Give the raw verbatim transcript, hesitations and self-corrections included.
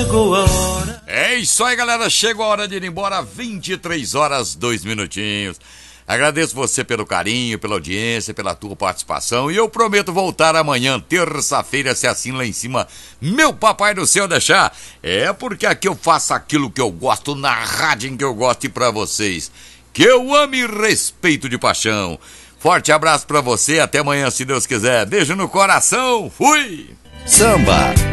É isso aí, galera. Chegou a hora de ir embora. vinte e três horas, dois minutinhos. Agradeço você pelo carinho, pela audiência, pela tua participação. E eu prometo voltar amanhã, terça-feira, se assim lá em cima meu papai do céu deixar. É porque aqui eu faço aquilo que eu gosto, na rádio em que eu gosto e pra vocês, que eu amo e respeito de paixão. Forte abraço pra você, até amanhã, se Deus quiser. Beijo no coração, fui! Samba,